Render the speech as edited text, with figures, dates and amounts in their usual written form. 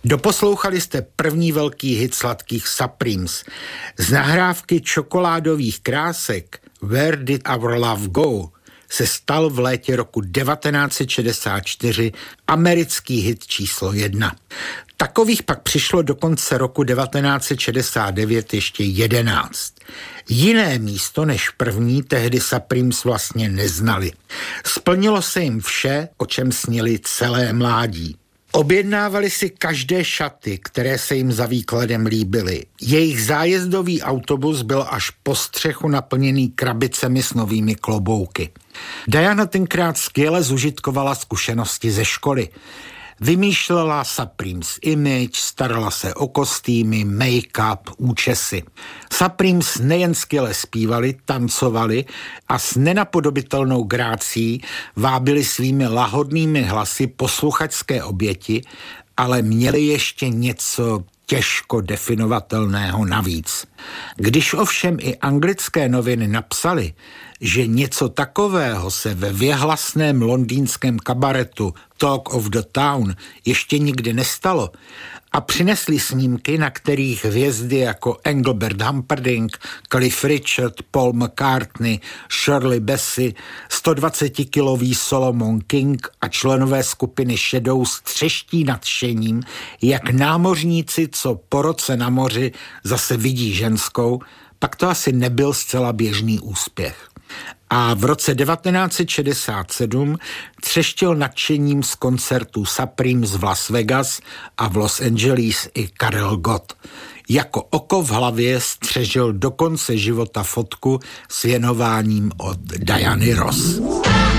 Doposlouchali jste první velký hit sladkých Supremes. Z nahrávky čokoládových krásek Where Did Our Love Go se stal v létě roku 1964 americký hit číslo 1. Takových pak přišlo do konce roku 1969 ještě 11. Jiné místo než první tehdy Supremes vlastně neznali. Splnilo se jim vše, o čem snili celé mládí. Objednávali si každé šaty, které se jim za výkladem líbily. Jejich zájezdový autobus byl až po střechu naplněný krabicemi s novými klobouky. Diana tenkrát skvěle zužitkovala zkušenosti ze školy. Vymýšlela Supremes image, starala se o kostýmy, make-up, účesy. Supremes nejen skvěle zpívali, tancovali a s nenapodobitelnou grácí vábili svými lahodnými hlasy posluchačské oběti, ale měli ještě něco těžko definovatelného navíc. Když ovšem i anglické noviny napsaly, že něco takového se ve věhlasném londýnském kabaretu Talk of the Town ještě nikdy nestalo a přinesli snímky, na kterých hvězdy jako Engelbert Humperdinck, Cliff Richard, Paul McCartney, Shirley Bassey, 120-kilový Solomon King a členové skupiny Shadows třeští nadšením, jak námořníci, co po roce na moři zase vidí ženskou, pak to asi nebyl zcela běžný úspěch. A v roce 1967 třeštil nadšením z koncertů Supremes v Las Vegas a v Los Angeles i Karel Gott. Jako oko v hlavě střežil do konce života fotku s věnováním od Diany Ross.